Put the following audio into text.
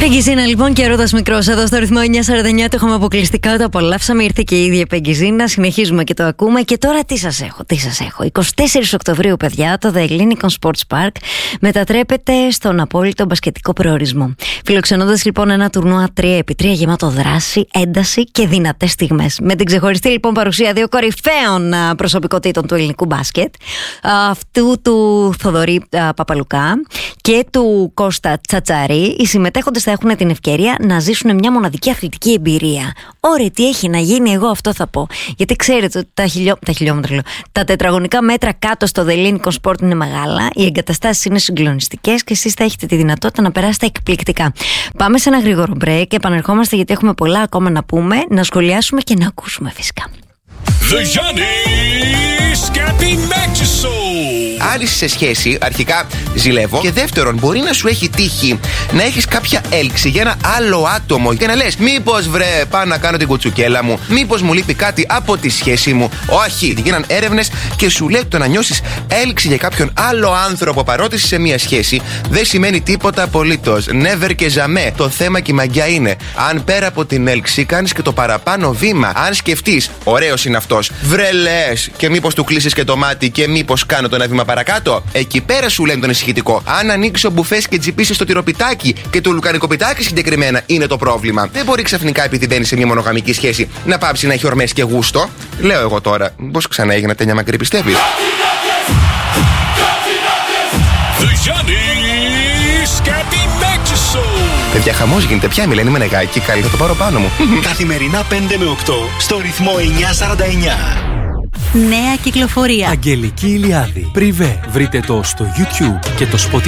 Πεγκιζίνα λοιπόν και Ρόδας Μικρός εδώ στο ρυθμό 949. Το είχαμε αποκλειστικά, το απολαύσαμε. Ήρθε και η ίδια Πεγκιζίνα. Συνεχίζουμε και το ακούμε. Και τώρα τι σας έχω. 24 Οκτωβρίου, παιδιά, το The Hellenic Sports Park μετατρέπεται στον απόλυτο μπασκετικό προορισμό. Φιλοξενώντας λοιπόν ένα τουρνουά 3x3 γεμάτο δράση, ένταση και δυνατές στιγμές. Με την ξεχωριστή λοιπόν παρουσία δύο κορυφαίων προσωπικότητων του ελληνικού μπάσκετ, αυτού του Θοδωρή Παπαλουκά και του Κώστα Τσατσαρή, οι συμμετέχοντες θα έχουν την ευκαιρία να ζήσουν μια μοναδική αθλητική εμπειρία. Ωραία, τι έχει να γίνει, εγώ αυτό θα πω. Γιατί ξέρετε ότι τα τετραγωνικά μέτρα κάτω στο The Hellenic Sport είναι μεγάλα, οι εγκαταστάσεις είναι συγκλονιστικές και εσείς θα έχετε τη δυνατότητα να περάσετε εκπληκτικά. Πάμε σε ένα γρήγορο break και επανερχόμαστε γιατί έχουμε πολλά ακόμα να πούμε, να σχολιάσουμε και να ακούσουμε φυσικά. The Giannis Cappy Max Show. Αν είσαι σε σχέση, αρχικά ζηλεύω. Και δεύτερον, μπορεί να σου έχει τύχει να έχεις κάποια έλξη για ένα άλλο άτομο και να λες: μήπως βρε, πάω να κάνω την κουτσουκέλα μου, μήπως μου λείπει κάτι από τη σχέση μου. Όχι, γίναν έρευνες και σου λέει το να νιώσεις έλξη για κάποιον άλλο άνθρωπο παρότι είσαι σε μια σχέση δεν σημαίνει τίποτα απολύτως. Never και jamais. Το θέμα και η μαγιά είναι αν πέρα από την έλξη κάνεις και το παραπάνω βήμα. Αν σκεφτείς, ωραίος είναι αυτός, βρε λες, και μήπως του κλείσεις και το μάτι και μήπως κάνω το ένα βήμα παρακάτω. Εκεί πέρα σου λένε τον ησυχητικό. Αν ανοίξει ο μπουφές και τζιπήσεις το τυροπιτάκι και το λουκανικοπιτάκι συγκεκριμένα είναι το πρόβλημα. Δεν μπορεί ξαφνικά επειδή μπαίνει σε μια μονογαμική σχέση να πάψει να έχει ορμές και γούστο. Λέω εγώ τώρα, πώς ξανά έγινε τένια μακρύ, πιστεύεις? Παιδιά, χαμός γίνεται πια, μιλάνε με νεγάκι, καλή θα το πάρω πάνω μου. Καθημερινά 5 με 8 στο ρυθμό 949. Νέα κυκλοφορία. Αγγελική Ηλιάδη. Πριβέ. Βρείτε το στο YouTube και το Spotify.